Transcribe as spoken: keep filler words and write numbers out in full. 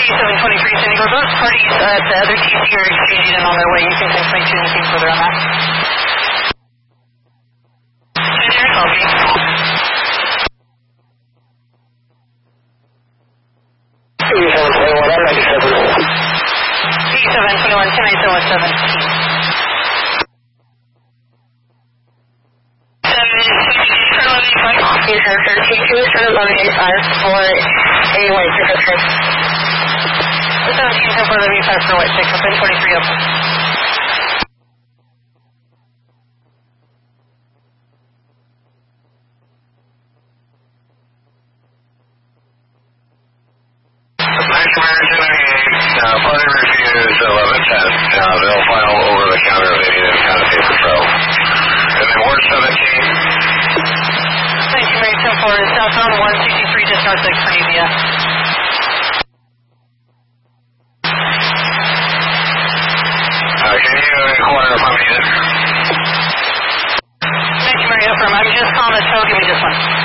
seven twenty-three, San Diego. Those parties at the other T C are exchanging and on their way. You can explain to anything further on that. Generic copy. eighty-seven twenty-one, I'm ninety-seven. eighty-seven twenty-one, ten eight seven seventeen. Yes, sir, sir. T two is eleven eighty-five for a white pickup truck. seventeen ten four eleven eighty-five for white pickup and twenty-three open. Nice American ninety-eight, uh, party refused eleven ten. Uh, they'll file over the counter if they need any kind of paper trail. And then Ward seventeen. nineteen Mary ten four, southbound one sixty-three, just north of Cornelia. Uh, can you inquire if I'm needed? nineteen Mary affirm. I'm just calling the tow. Give me this one.